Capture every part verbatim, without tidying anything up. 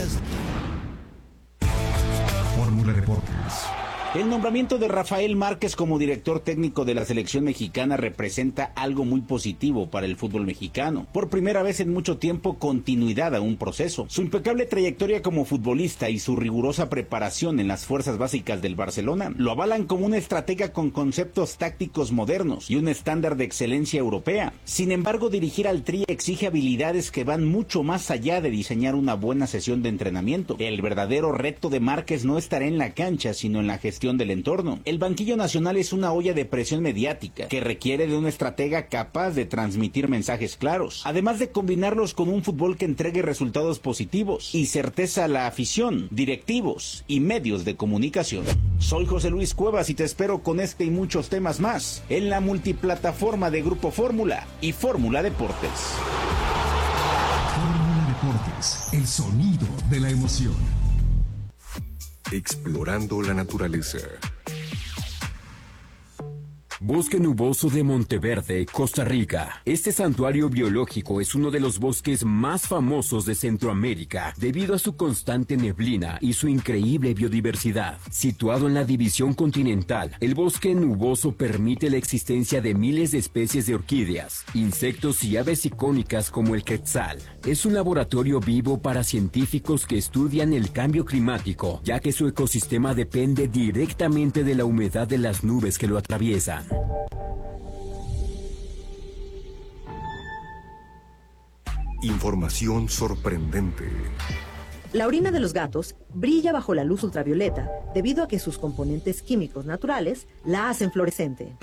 Podcast. Fórmula Deportes. El nombramiento de Rafael Márquez como director técnico de la selección mexicana representa algo muy positivo para el fútbol mexicano. Por primera vez en mucho tiempo, continuidad a un proceso. Su impecable trayectoria como futbolista y su rigurosa preparación en las fuerzas básicas del Barcelona lo avalan como un estratega con conceptos tácticos modernos y un estándar de excelencia europea. Sin embargo, dirigir al Tri exige habilidades que van mucho más allá de diseñar una buena sesión de entrenamiento. El verdadero reto de Márquez no estará en la cancha, sino en la gestión del entorno. El banquillo nacional es una olla de presión mediática que requiere de un estratega capaz de transmitir mensajes claros, además de combinarlos con un fútbol que entregue resultados positivos y certeza a la afición, directivos y medios de comunicación. Soy José Luis Cuevas y te espero con este y muchos temas más en la multiplataforma de Grupo Fórmula y Fórmula Deportes. Fórmula Deportes, el sonido de la emoción. Explorando la naturaleza. Bosque Nuboso de Monteverde, Costa Rica. Este santuario biológico es uno de los bosques más famosos de Centroamérica debido a su constante neblina y su increíble biodiversidad. Situado en la división continental, el bosque nuboso permite la existencia de miles de especies de orquídeas, insectos y aves icónicas como el quetzal. Es un laboratorio vivo para científicos que estudian el cambio climático, ya que su ecosistema depende directamente de la humedad de las nubes que lo atraviesan. Información sorprendente. La orina de los gatos brilla bajo la luz ultravioleta debido a que sus componentes químicos naturales la hacen fluorescente.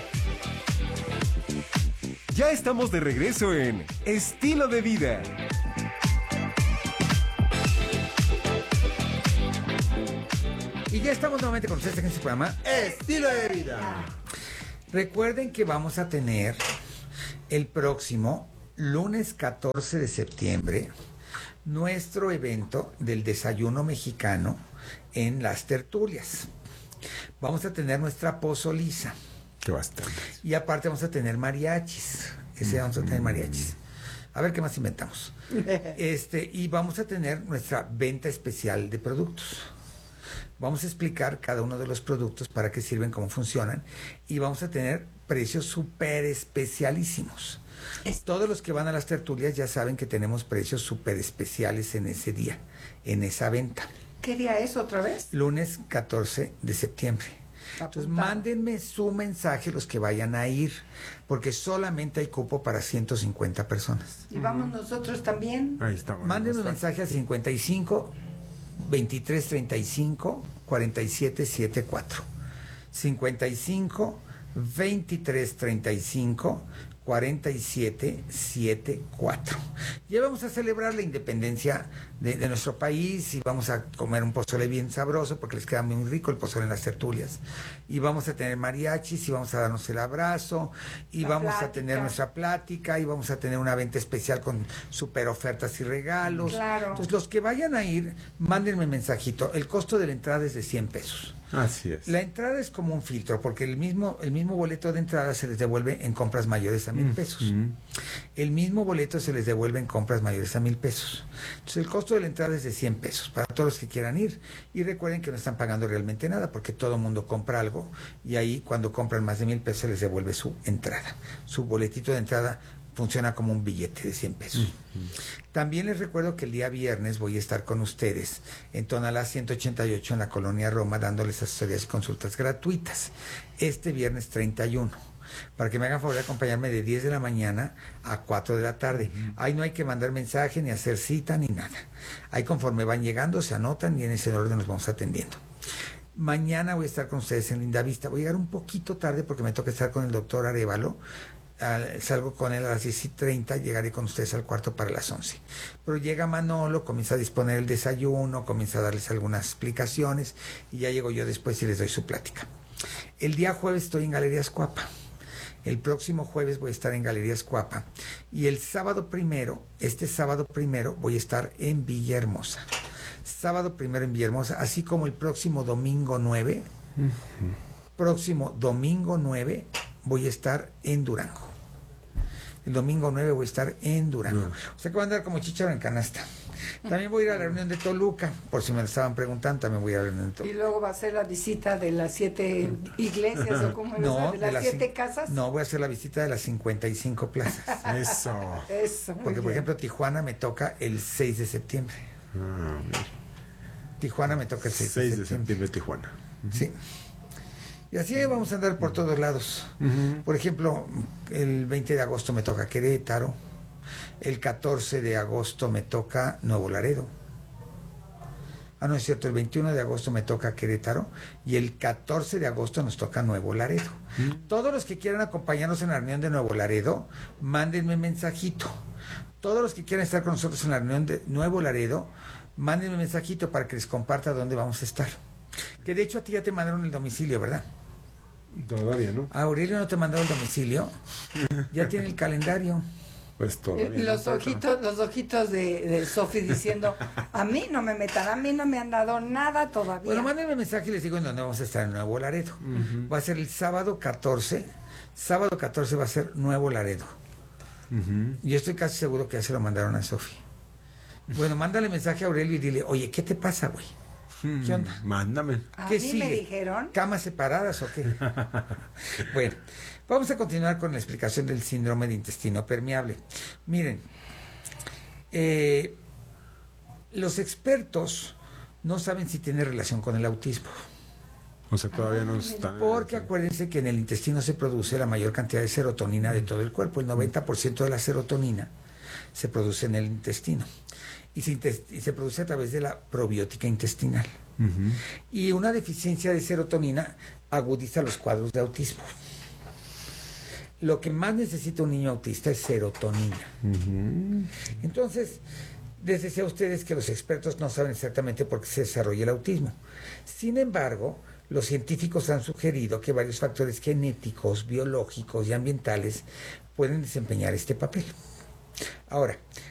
Ya estamos de regreso en Estilo de Vida. Y ya estamos nuevamente con ustedes en este programa Estilo de Vida. Recuerden que vamos a tener el próximo lunes catorce de septiembre nuestro evento del desayuno mexicano en Las Tertulias. Vamos a tener nuestra pozoliza. ¿Qué va a estar? Y aparte vamos a tener mariachis. Ese día vamos a tener mariachis. A ver qué más inventamos. Este, y vamos a tener nuestra venta especial de productos. Vamos a explicar cada uno de los productos, para qué sirven, cómo funcionan, y vamos a tener precios súper especialísimos. Todos los que van a las tertulias ya saben que tenemos precios súper especiales en ese día, en esa venta. ¿Qué día es otra vez? Lunes catorce de septiembre. Entonces mándenme su mensaje los que vayan a ir, porque solamente hay cupo para ciento cincuenta personas. ¿Y vamos nosotros también? Ahí está. Bueno, mándenme un mensaje a cincuenta y cinco, veintitrés, treinta y cinco, cuarenta y siete, setenta y cuatro. cincuenta y cinco, veintitrés, treinta y cinco, cuarenta y siete, setenta y cuatro. Ya vamos a celebrar la independencia de, de nuestro país, y vamos a comer un pozole bien sabroso porque les queda muy rico el pozole en las tertulias, y vamos a tener mariachis, y vamos a darnos el abrazo, y la vamos plática. a tener nuestra plática, y vamos a tener una venta especial con super ofertas y regalos. Claro. Entonces los que vayan a ir, mándenme mensajito. El costo de la entrada es de cien pesos. Así es. La entrada es como un filtro, porque el mismo, el mismo boleto de entrada se les devuelve en compras mayores a mil pesos. Mm-hmm. El mismo boleto se les devuelve en compras mayores a mil pesos. Entonces el costo de la entrada es de cien pesos para todos los que quieran ir. Y recuerden que no están pagando realmente nada, porque todo el mundo compra algo, y ahí cuando compran más de mil pesos se les devuelve su entrada. Su boletito de entrada funciona como un billete de cien pesos. Uh-huh. También les recuerdo que el día viernes voy a estar con ustedes en Tonalá ciento ochenta y ocho en la Colonia Roma, dándoles asesorías y consultas gratuitas este viernes treinta y uno, para que me hagan favor de acompañarme de diez de la mañana a cuatro de la tarde. Uh-huh. Ahí no hay que mandar mensaje, ni hacer cita, ni nada. Ahí conforme van llegando se anotan, y en ese orden nos vamos atendiendo. Mañana voy a estar con ustedes en Lindavista. Voy a llegar un poquito tarde porque me toca estar con el doctor Arévalo. Uh, salgo con él a las diez y treinta, llegaré con ustedes al cuarto para las once. Pero llega Manolo, comienza a disponer el desayuno, comienza a darles algunas explicaciones, y ya llego yo después y les doy su plática. El día jueves estoy en Galerías Cuapa. El próximo jueves voy a estar en Galerías Cuapa. Y el sábado primero, este sábado primero, voy a estar en Villahermosa. Sábado primero en Villahermosa, así como el próximo domingo nueve. Uh-huh. Próximo domingo nueve voy a estar en Durango. El domingo nueve voy a estar en Durango. Uh-huh. O sea que voy a andar como chícharo en canasta. También voy a ir a la reunión de Toluca, por si me lo estaban preguntando, también voy a ir a la reunión de Y Toluca. luego va a ser la visita de las siete iglesias, o como No, de de las las siete cin- casas. No, voy a hacer la visita de las cincuenta y cinco plazas. Eso. Eso, muy Porque, por bien. ejemplo, Tijuana me toca el seis de septiembre. Ah, mira. Tijuana me toca el seis, seis de de septiembre. septiembre, Tijuana. Sí. Y así vamos a andar por todos lados. Por ejemplo, el veinte de agosto me toca Querétaro. El catorce de agosto me toca Nuevo Laredo. Ah, no es cierto, el veintiuno de agosto me toca Querétaro y el catorce de agosto nos toca Nuevo Laredo. Todos los que quieran acompañarnos en la reunión de Nuevo Laredo, mándenme un mensajito. Todos los que quieran estar con nosotros en la reunión de Nuevo Laredo, mándenme un mensajito para que les comparta dónde vamos a estar. Que de hecho a ti ya te mandaron el domicilio, ¿verdad? Todavía, ¿no? A Aurelio no te mandaron el domicilio. Ya tiene el calendario. Pues todavía. Eh, Los no. ojitos, los ojitos de, de Sofi diciendo, a mí no me metan, a mí no me han dado nada todavía. Bueno, mándenme un mensaje y les digo en dónde vamos a estar en Nuevo Laredo. Va a ser el sábado catorce. Sábado catorce va a ser Nuevo Laredo. Yo estoy casi seguro que ya se lo mandaron a Sofi. Bueno, mándale mensaje a Aurelio y dile, oye, ¿qué te pasa, güey? ¿Qué onda? Mándame. a ¿Qué mí sigue? me dijeron, ¿Camas separadas o qué? Bueno, vamos a continuar con la explicación del síndrome de intestino permeable. Miren, eh, los expertos no saben si tiene relación con el autismo. O sea, todavía no están. Porque acuérdense que en el intestino se produce la mayor cantidad de serotonina de todo el cuerpo. El noventa por ciento de la serotonina se produce en el intestino. Y se, intes- y se produce a través de la probiótica intestinal. Ujú. Y una deficiencia de serotonina agudiza los cuadros de autismo. Lo que más necesita un niño autista es serotonina. Entonces, les decía a ustedes que los expertos no saben exactamente por qué se desarrolla el autismo. Sin embargo, los científicos han sugerido que varios factores genéticos, biológicos y ambientales pueden desempeñar este papel. Ahora,